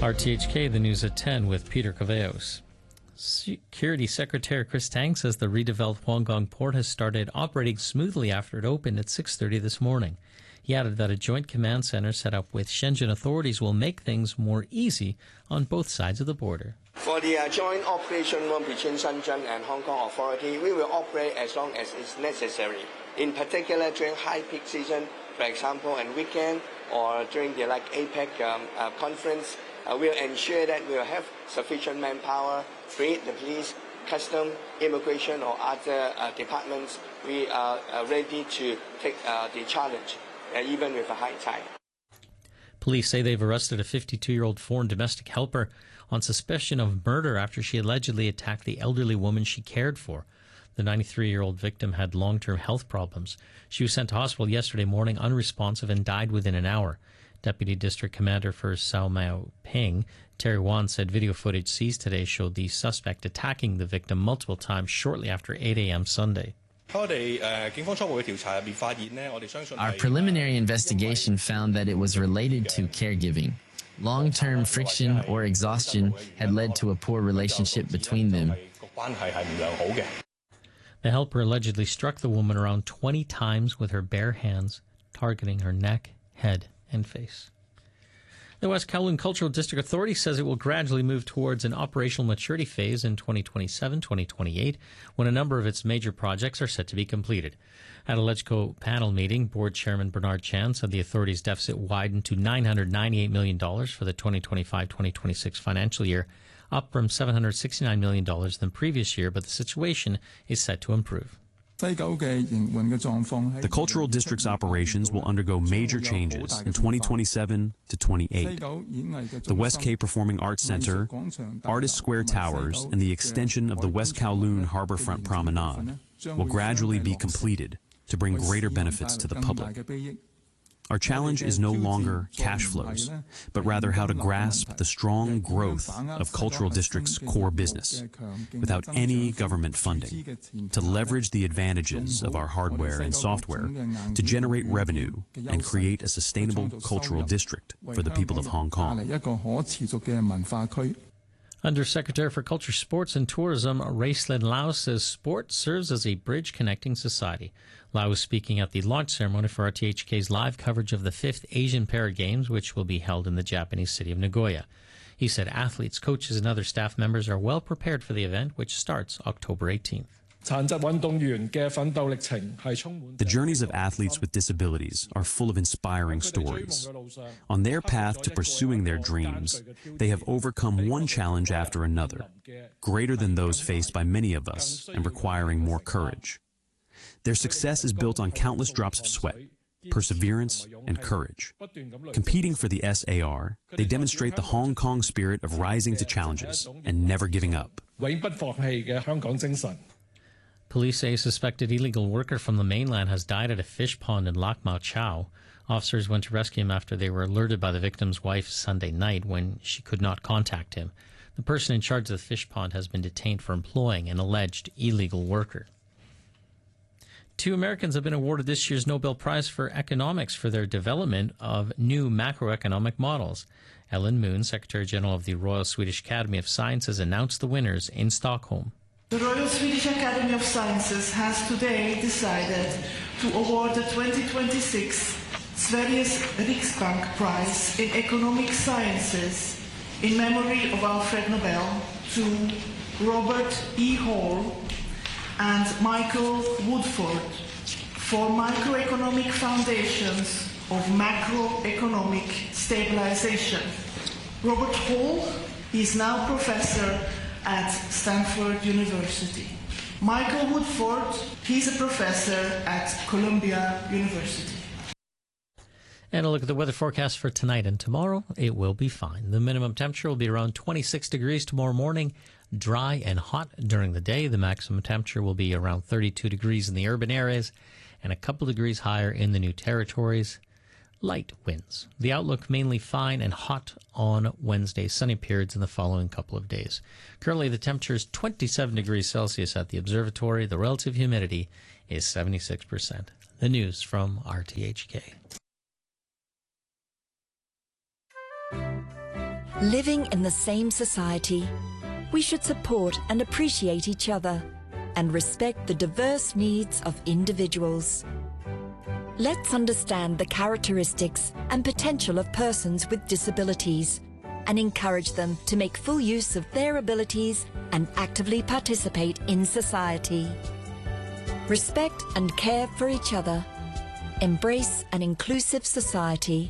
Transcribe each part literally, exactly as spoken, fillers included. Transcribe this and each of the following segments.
R T H K, the news at ten with Peter Caveos. Security Secretary Chris Tang says the redeveloped Huanggang port has started operating smoothly after it opened at six thirty this morning. He added that a joint command center set up with Shenzhen authorities will make things more easy on both sides of the border. For the uh, joint operation room between Shenzhen and Hong Kong authority, we will operate as long as it's necessary. In particular, during high peak season, for example, and weekend, or during the like APEC um, uh, conference, uh, we'll ensure that we'll have sufficient manpower, be it the police, custom, immigration, or other uh, departments. We are uh, ready to take uh, the challenge, uh, even with a high tide. Police say they've arrested a fifty-two-year-old foreign domestic helper on suspicion of murder after she allegedly attacked the elderly woman she cared for. The ninety-three-year-old victim had long-term health problems. She was sent to hospital yesterday morning unresponsive and died within an hour. Deputy District Commander for Sao Mau Ping, Terry Wan, said video footage seized today showed the suspect attacking the victim multiple times shortly after eight a.m. Sunday. Our preliminary investigation found that it was related to caregiving. Long-term friction or exhaustion had led to a poor relationship between them. The helper allegedly struck the woman around twenty times with her bare hands, targeting her neck, head, and face. The West Kowloon Cultural District Authority says it will gradually move towards an operational maturity phase in twenty twenty-seven twenty twenty-eight, when a number of its major projects are set to be completed. At a LegCo panel meeting, Board Chairman Bernard Chan said the authority's deficit widened to nine hundred ninety-eight million dollars for the twenty twenty-five twenty twenty-six financial year, up from seven hundred sixty-nine million dollars than previous year, but the situation is set to improve. The Cultural District's operations will undergo major changes in twenty twenty-seven to twenty-eight. The West K Performing Arts Center, Artist Square Towers, and the extension of the West Kowloon Harborfront Promenade will gradually be completed to bring greater benefits to the public. Our challenge is no longer cash flows, but rather how to grasp the strong growth of Cultural District's core business without any government funding, to leverage the advantages of our hardware and software to generate revenue and create a sustainable cultural district for the people of Hong Kong. Undersecretary for Culture, Sports and Tourism, Racelyn Lau, says sport serves as a bridge connecting society. Lau was speaking at the launch ceremony for R T H K's live coverage of the fifth Asian Para Games, which will be held in the Japanese city of Nagoya. He said athletes, coaches, and other staff members are well prepared for the event, which starts October eighteenth. The journeys of athletes with disabilities are full of inspiring stories. On their path to pursuing their dreams, they have overcome one challenge after another, greater than those faced by many of us and requiring more courage. Their success is built on countless drops of sweat, perseverance, and courage. Competing for the S A R, they demonstrate the Hong Kong spirit of rising to challenges and never giving up. Police say a suspected illegal worker from the mainland has died at a fish pond in Lac Mau Chau. Officers went to rescue him after they were alerted by the victim's wife Sunday night when she could not contact him. The person in charge of the fish pond has been detained for employing an alleged illegal worker. Two Americans have been awarded this year's Nobel Prize for Economics for their development of new macroeconomic models. Ellen Moon, Secretary General of the Royal Swedish Academy of Sciences, announced the winners in Stockholm. The Royal Swedish Academy of Sciences has today decided to award the twenty twenty-six Sveriges Riksbank Prize in Economic Sciences in memory of Alfred Nobel to Robert E. Hall and Michael Woodford for Microeconomic Foundations of Macroeconomic Stabilization. Robert Hall is now professor at Stanford University. Michael Woodford, he's a professor at Columbia University. And a look at the weather forecast for tonight and tomorrow. It will be fine. The minimum temperature will be around twenty-six degrees tomorrow morning, dry and hot during the day. The maximum temperature will be around thirty-two degrees in the urban areas and a couple degrees higher in the New Territories. Light winds. The outlook mainly fine and hot on Wednesday. Sunny periods in the following couple of days. Currently, the temperature is twenty-seven degrees Celsius at the observatory. The relative humidity is seventy-six percent. The news from R T H K. Living in the same society, we should support and appreciate each other and respect the diverse needs of individuals. Let's understand the characteristics and potential of persons with disabilities and encourage them to make full use of their abilities and actively participate in society. Respect and care for each other. Embrace an inclusive society.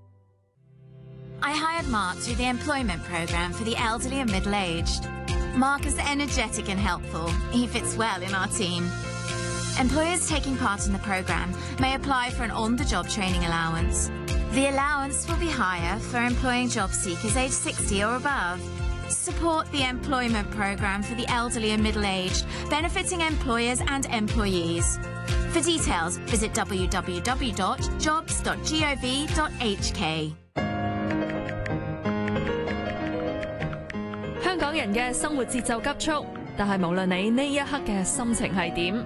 I hired Mark through the employment programme for the elderly and middle-aged. Mark is energetic and helpful. He fits well in our team. Employers taking part in the programme may apply for an on-the-job training allowance. The allowance will be higher for employing job seekers aged sixty or above. Support the employment programme for the elderly and middle-aged, benefiting employers and employees. For details, visit w w w dot jobs dot gov dot h k. 香港人嘅生活節奏急促，但係無論你呢一刻嘅心情係點，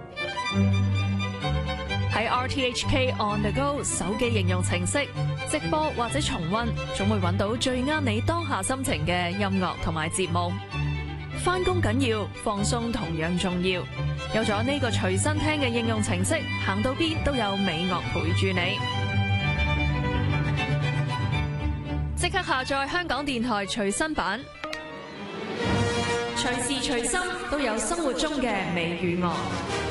喺 R T H K On The Go 手機應用程式直播或者重溫，總會揾到最啱你當下心情嘅音樂同埋節目。返工緊要，放鬆同樣重要。有咗呢個隨身聽嘅應用程式，行到邊都有美樂陪住你。即刻下載香港電台隨身版，隨時隨心都有生活中嘅美與樂。